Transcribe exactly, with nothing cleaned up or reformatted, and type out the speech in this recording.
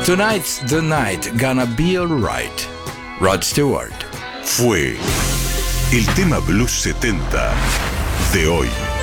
Tonight's the night, gonna be alright. Rod Stewart. Fue el tema Blues setenta de hoy.